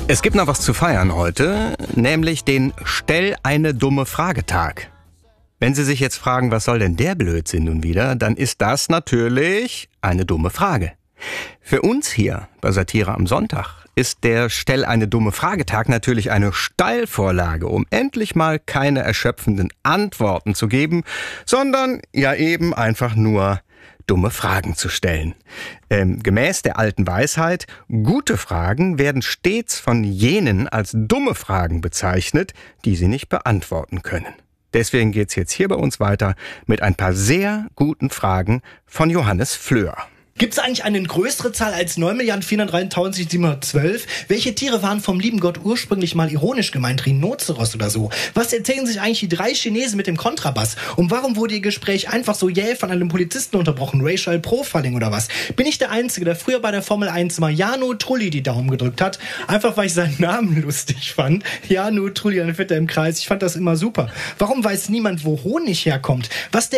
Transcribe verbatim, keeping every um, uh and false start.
Es gibt noch was zu feiern heute, nämlich den Stell eine dumme Frage-Tag. Wenn Sie sich jetzt fragen, was soll denn der Blödsinn nun wieder, dann ist das natürlich eine dumme Frage. Für uns hier bei Satire am Sonntag ist der Stell eine dumme Frage-Tag natürlich eine Steilvorlage, um endlich mal keine erschöpfenden Antworten zu geben, sondern ja eben einfach nur dumme Fragen zu stellen. Ähm, gemäß der alten Weisheit, gute Fragen werden stets von jenen als dumme Fragen bezeichnet, die sie nicht beantworten können. Deswegen geht's jetzt hier bei uns weiter mit ein paar sehr guten Fragen von Johannes Fleur. Gibt es eigentlich eine größere Zahl als neun Milliarden vierhundertdreitausendsiebhundertzwölf? Welche Tiere waren vom lieben Gott ursprünglich mal ironisch gemeint? Rhinoceros oder so? Was erzählen sich eigentlich die drei Chinesen mit dem Kontrabass? Und warum wurde ihr Gespräch einfach so jäh von einem Polizisten unterbrochen? Racial Profiling oder was? Bin ich der Einzige, der früher bei der Formel eins mal Jarno Trulli die Daumen gedrückt hat? Einfach weil ich seinen Namen lustig fand. Jarno Trulli, dann fährt er im Kreis. Ich fand das immer super. Warum weiß niemand, wo Honig herkommt? Was der